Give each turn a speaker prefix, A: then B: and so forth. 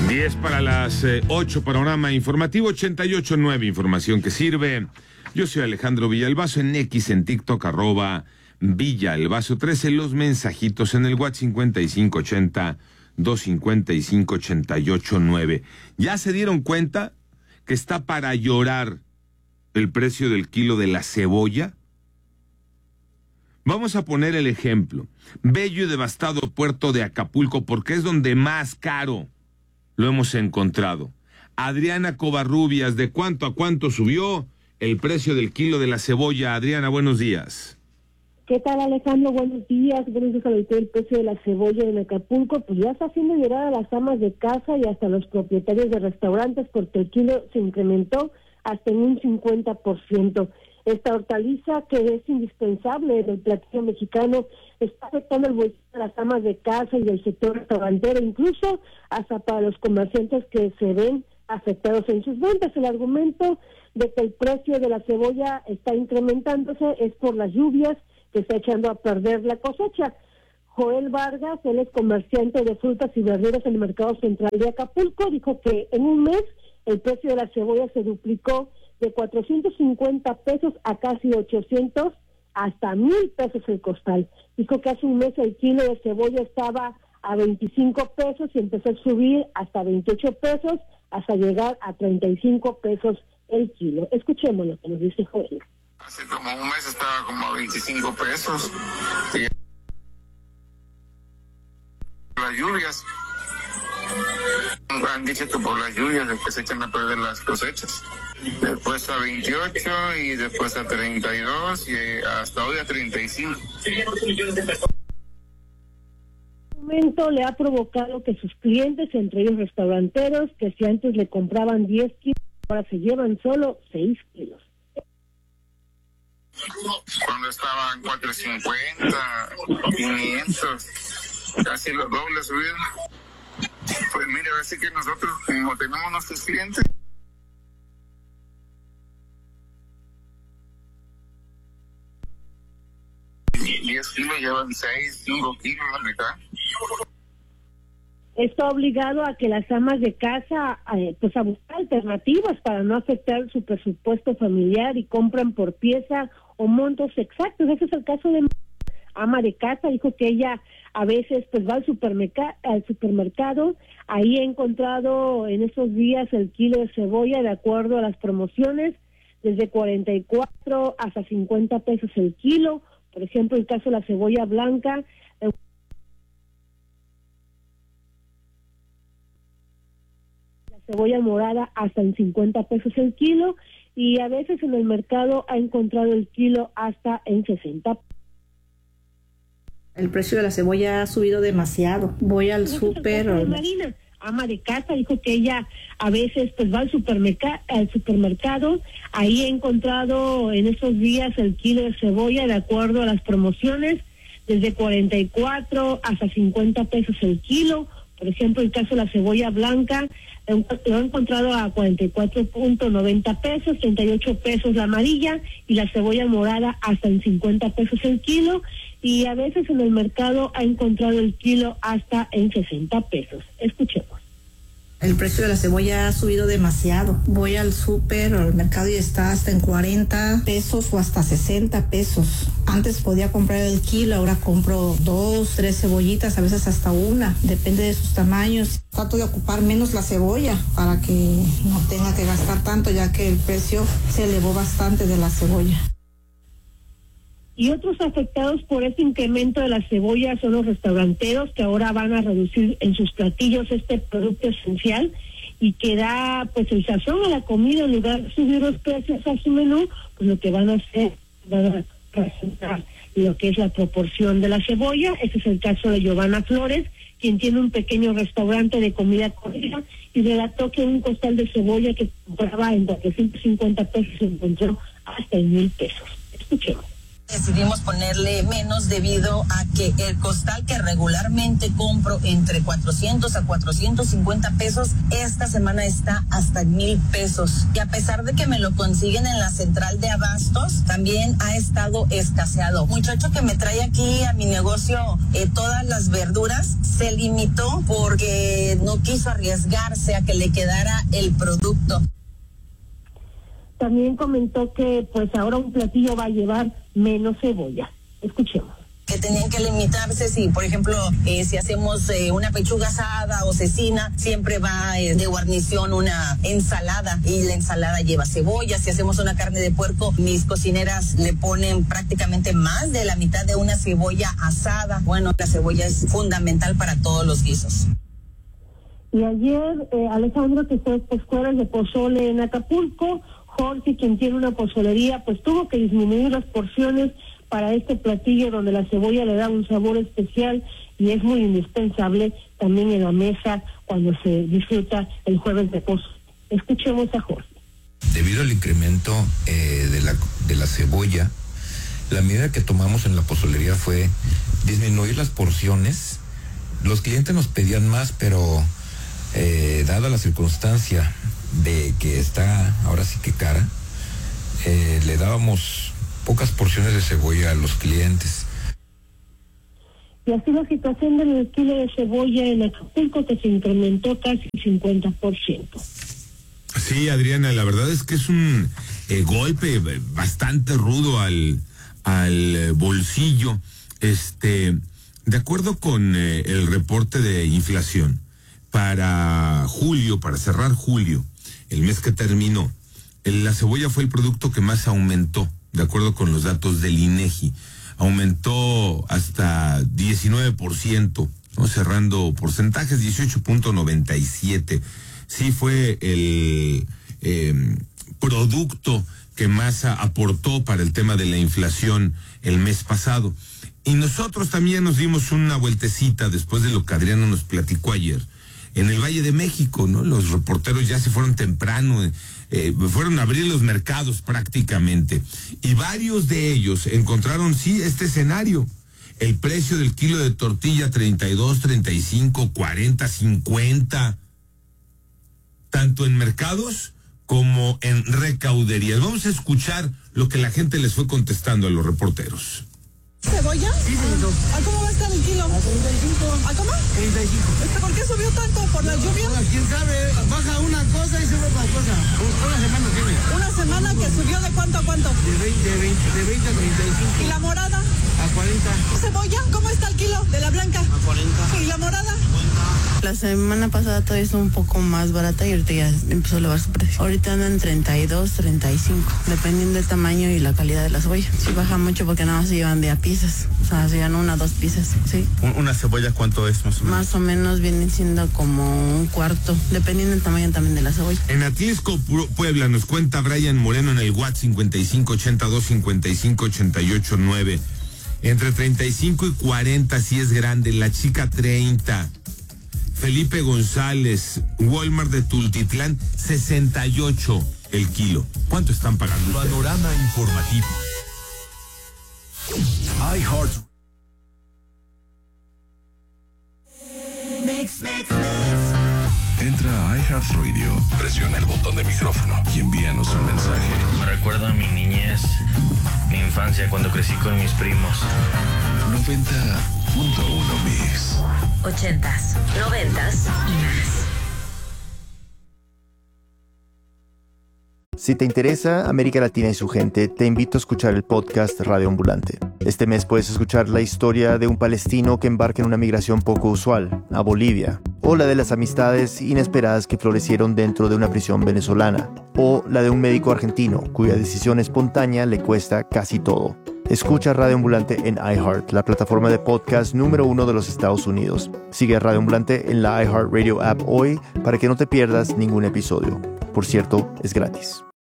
A: 10 para las 8, panorama informativo 88.9, información que sirve. Yo soy Alejandro Villalbazo, en X, en TikTok, @Villalbazo 13, los mensajitos en el WhatsApp 5580-255-88.9. ¿Ya se dieron cuenta que está para llorar el precio del kilo de la cebolla? Vamos a poner el ejemplo. Bello y devastado puerto de Acapulco, porque es donde más caro lo hemos encontrado. Adriana Covarrubias, ¿de cuánto a cuánto subió el precio del kilo de la cebolla? Adriana, buenos días.
B: ¿Qué tal, Alejandro? Buenos días. Gracias a el precio de la cebolla en Acapulco, pues ya está haciendo llorar a las amas de casa y hasta los propietarios de restaurantes, porque el kilo se incrementó hasta en un 50%. Esta hortaliza, que es indispensable en el platillo mexicano, está afectando el bolsillo de las amas de casa y del sector restaurantero, incluso hasta para los comerciantes que se ven afectados en sus ventas. El argumento de que el precio de la cebolla está incrementándose es por las lluvias que está echando a perder la cosecha. Joel Vargas, él es comerciante de frutas y verduras en el mercado central de Acapulco, dijo que en un mes el precio de la cebolla se duplicó de 450 pesos a casi 800, hasta 1,000 pesos el costal. Dijo que hace un mes el kilo de cebolla estaba a 25 pesos y empezó a subir hasta 28 pesos, hasta llegar a 35 pesos el kilo. Escuchemos lo que nos dice Joel.
C: Hace como un mes estaba como a 25 pesos. Y las lluvias. Han dicho que por las lluvias es que se echan a perder las cosechas. Después a 28 y después a 32 y hasta hoy a 35.
B: El momento le ha provocado que sus clientes, entre ellos restauranteros, que si antes le compraban 10 kilos, ahora se llevan solo 6 kilos.
C: Cuando estaban 450, 500, casi lo doble subieron. Pues mire, así que nosotros, como tenemos nuestros clientes, y 10 kilos llevan 6, 5 kilos la mitad.
B: Está obligado a que las amas de casa pues a buscar alternativas para no afectar su presupuesto familiar y compran por pieza o montos exactos. Ese es el caso de ama de casa. Dijo que ella a veces pues va al supermercado, ahí ha encontrado en esos días el kilo de cebolla de acuerdo a las promociones, desde 44 hasta 50 pesos el kilo. Por ejemplo, el caso de la cebolla blanca, la cebolla morada hasta en 50 pesos el kilo, y a veces en el mercado ha encontrado el kilo hasta en 60.
D: El precio de la cebolla ha subido demasiado. Voy al súper.
B: Marina, ama de casa, dijo que ella a veces pues va al supermercado, ahí ha encontrado en esos días el kilo de cebolla de acuerdo a las promociones, desde 44 hasta 50 pesos el kilo. Por ejemplo, el caso de la cebolla blanca, lo ha encontrado a 44.90 pesos, 38 pesos la amarilla, y la cebolla morada hasta en 50 pesos el kilo, y a veces en el mercado ha encontrado el kilo hasta en 60 pesos. Escuchemos.
D: El precio de la cebolla ha subido demasiado. Voy al súper o al mercado y está hasta en 40 pesos o hasta 60 pesos. Antes podía comprar el kilo, ahora compro 2, 3 cebollitas, a veces hasta una, depende de sus tamaños. Trato de ocupar menos la cebolla para que no tenga que gastar tanto, ya que el precio se elevó bastante de la cebolla.
B: Y otros afectados por este incremento de la cebolla son los restauranteros, que ahora van a reducir en sus platillos este producto esencial y que da pues el sazón a la comida. En lugar de subir los precios a su menú, pues lo que van a hacer, van a presentar lo que es la proporción de la cebolla. Ese es el caso de Giovanna Flores, quien tiene un pequeño restaurante de comida corrida, y relató que un costal de cebolla que compraba en 450 pesos se encontró hasta en 1,000 pesos. Escuchemos.
E: Decidimos ponerle menos debido a que el costal que regularmente compro entre 400 a 450 pesos, esta semana está hasta 1,000 pesos. Y a pesar de que me lo consiguen en la central de abastos, también ha estado escaseado. Muchacho que me trae aquí a mi negocio todas las verduras, se limitó porque no quiso arriesgarse a que le quedara el producto.
B: También comentó que pues ahora un platillo va a llevar menos cebolla. Escuchemos.
E: Que tenían que limitarse, si por ejemplo, si hacemos una pechuga asada o cecina, siempre va de guarnición una ensalada y la ensalada lleva cebolla. Si hacemos una carne de puerco, mis cocineras le ponen prácticamente más de la mitad de una cebolla asada. Bueno, la cebolla es fundamental para todos los guisos.
B: Y ayer, Alejandro, que fue escuelas de pozole en Acapulco, Jorge, quien tiene una pozolería, pues tuvo que disminuir las porciones para este platillo donde la cebolla le da un sabor especial y es muy indispensable también en la mesa cuando se disfruta el jueves de pozole. Escuchemos a Jorge.
F: Debido al incremento de la cebolla, la medida que tomamos en la pozolería fue disminuir las porciones. Los clientes nos pedían más, pero dada la circunstancia de que está ahora sí que cara, le dábamos pocas porciones de cebolla a los clientes.
B: Y así la situación del kilo de cebolla en Acapulco, que se incrementó casi 50%.
A: Sí, Adriana, la verdad es que es un golpe bastante rudo al bolsillo. De acuerdo con el reporte de inflación, para julio, para cerrar julio, el mes que terminó, la cebolla fue el producto que más aumentó, de acuerdo con los datos del INEGI. Aumentó hasta 19%, ¿no? Cerrando porcentajes, 18.97. Sí fue el producto que más aportó para el tema de la inflación el mes pasado. Y nosotros también nos dimos una vueltecita después de lo que Adriano nos platicó ayer. En el Valle de México, ¿no? Los reporteros ya se fueron temprano, fueron a abrir los mercados prácticamente. Y varios de ellos encontraron, sí, este escenario. El precio del kilo de tortilla, 32, 35, 40, 50. Tanto en mercados como en recauderías. Vamos a escuchar lo que la gente les fue contestando a los reporteros.
E: ¿Cebolla?
G: Sí, señor.
E: ¿A cómo va a estar el kilo?
G: A 35.
E: ¿A cómo?
G: 35.
E: ¿Por qué subió tanto? ¿Por la lluvia?
G: ¿Quién sabe? Baja una cosa y sube otra cosa. Una semana tiene.
E: ¿Una semana que subió de cuánto a cuánto?
G: De 20 a 35.
E: ¿Y la morada?
G: A 40.
E: ¿Cebolla? ¿Cómo está el kilo de la blanca?
G: A 40.
E: ¿Y la morada?
G: 50.
H: La semana pasada todavía estuvo un poco más barata y ahorita ya empezó a elevar su precio. Ahorita anda en 32, 35, dependiendo del tamaño y la calidad de la cebolla. Sí baja mucho porque nada más se llevan de a piezas, o sea, se llevan 1 o 2 piezas, sí.
I: ¿Una cebolla cuánto es más o menos?
H: Más o menos viene siendo como un cuarto, dependiendo del tamaño también de la cebolla.
A: En Atlisco, Puebla, nos cuenta Brian Moreno en el WhatsApp 5582-5588-9. Entre 35 y 40 si es grande, la chica 30. Felipe González, Walmart de Tultitlán, 68 el kilo. ¿Cuánto están pagando ustedes?
J: Panorama informativo. iHeart. Entra a iHeartRadio, presiona el botón de micrófono y envíanos un mensaje.
K: Me recuerda a mi niñez, mi infancia cuando crecí con mis primos.
J: 90.1 Mix.
L: 80s, 90s y más.
M: Si te interesa América Latina y su gente, te invito a escuchar el podcast Radio Ambulante. Este mes puedes escuchar la historia de un palestino que embarca en una migración poco usual, a Bolivia, o la de las amistades inesperadas que florecieron dentro de una prisión venezolana, o la de un médico argentino cuya decisión espontánea le cuesta casi todo. Escucha Radio Ambulante en iHeart, la plataforma de podcast número 1 de los Estados Unidos. Sigue a Radio Ambulante en la iHeartRadio app hoy para que no te pierdas ningún episodio. Por cierto, es gratis.